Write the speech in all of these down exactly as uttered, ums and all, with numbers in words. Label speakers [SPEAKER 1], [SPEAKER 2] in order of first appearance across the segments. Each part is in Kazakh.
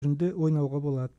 [SPEAKER 1] түрінде ойнауға болады.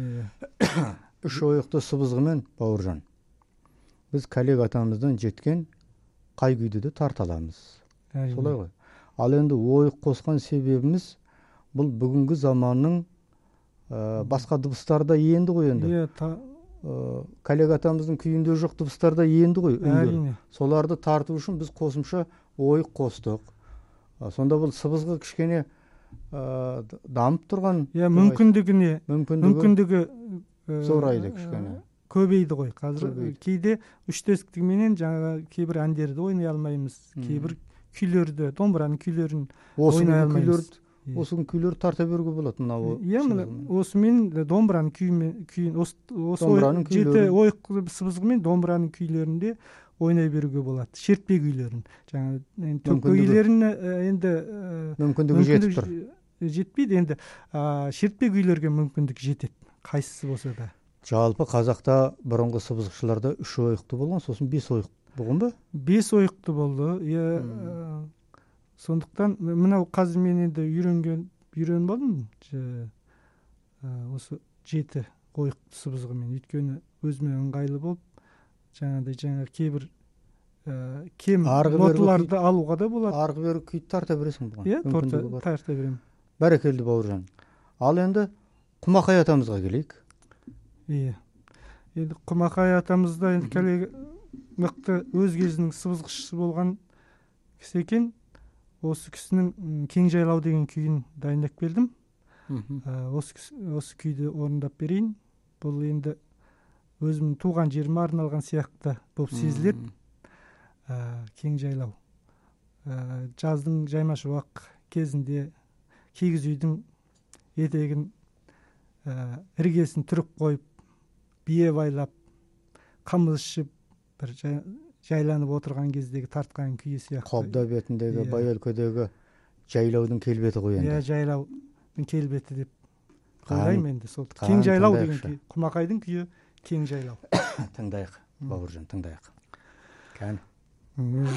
[SPEAKER 2] Үш ойықты сыбызғымен, Бауыржан, біз коллег атамыздан жеткен қай күйді де тарта аламыз. Солай ғой. Ал енді ойық қосқан себебіміз бұл бүгінгі заманның ә, басқа дыбыстарда енді ғой енді.
[SPEAKER 1] Иә, та...
[SPEAKER 2] ә, коллег атамыздың күйінде жоқ дыбыстарда енді ғой.
[SPEAKER 1] Әрине.
[SPEAKER 2] Соларды тарту үшін біз қосымша ойық қостық. Ә, сонда бұл сыбызғы кішкене ә, дамып тұрған.
[SPEAKER 1] Иә, мүмкіндігіне,
[SPEAKER 2] мүмкіндігі,
[SPEAKER 1] мүмкіндігі
[SPEAKER 2] зорайды кішкене.
[SPEAKER 1] Көбейді ғой. Қазір кейде үштестікменен жаңа кейбір әндерді ойнай алмаймыз. Кейбір күйлерді, домбыраның күйлерін ойнай алмаймыз.
[SPEAKER 2] Осы күйлер тарта беруге болады мынау.
[SPEAKER 1] Иә, осымен домбыраның күйін, осы жеті ойық сыбызғымен домбыраның күйлерінде ойнай беруге болады. Шертпе күйлерін. Жаңа төкпе күйлерін енді
[SPEAKER 2] мүмкіндігі жетіп тұр.
[SPEAKER 1] Жетпейді, енді шертпе күйлерге мүмкіндік жетеді. Қайсысы болса да.
[SPEAKER 2] Жалпы қазақта бұрынғы сыбызғышыларда үш ойықты болған, сосын бес ойық болған ба?
[SPEAKER 1] Бес ойықты болды. Иә. Сондықтан мынау қазір мен енді үйренген, үйреніп алдым. Осы жеті ойықты сыбызғымен. Өйткені өзіме ыңғайлы болып, жаңағыдай жаңа кейбір кем ноталарды алуға да болады.
[SPEAKER 2] Арғы бері күйді тарта бересің бұған.
[SPEAKER 1] Иә, тарта беремін.
[SPEAKER 2] Бәрекелді, Бауыржан. Ал енді Құмақай атамызға келейік.
[SPEAKER 1] Иә. Енді Құмақай атамызда енді коллега мықты өз кезінің сыбызғышысы болған кісі екен. Осы кісінің Кең жайлау деген күйін дайындап келдім. Осы, осы күйді орындап берейін. Бұл енді өзімнің туған жеріме арналған сияқты болып сезіледі. Кең жайлау. Жаздың жаймашуақ кезінде кигіз үйдің етегін іргесін түріп қойып, бие байлап, қымыз ішіп, бір жайланып отырған кездегі тартқан күйі сияқты.
[SPEAKER 2] Қобда бетіндегі, бай өлкедегі жайлаудың келбеті ғой енді.
[SPEAKER 1] Иә, жайлаудың келбеті деп ойлаймын енді. Сол Кең жайлау деген күй. Құмақайдың күйі Кең жайлау.
[SPEAKER 2] Тыңдайық, Бауыржан, тыңдайық. Кәне.